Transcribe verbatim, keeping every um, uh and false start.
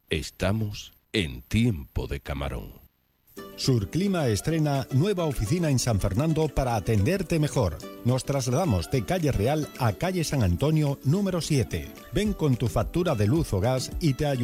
Estamos en tiempo de camarón. Surclima estrena nueva oficina en San Fernando para atenderte mejor. Nos trasladamos de Calle Real a Calle San Antonio número siete. Ven con tu factura de luz o gas y te ayudamos